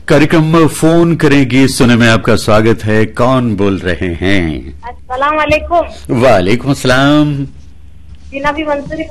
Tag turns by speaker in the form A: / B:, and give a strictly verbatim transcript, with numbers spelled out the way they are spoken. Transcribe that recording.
A: कार्यक्रम फोन करेंगे सुने में आपका स्वागत है। कौन बोल रहे हैं?
B: अस्सलाम वालेकुम।
A: वालेकुम अस्सलाम।
B: जी नबी मंसूरी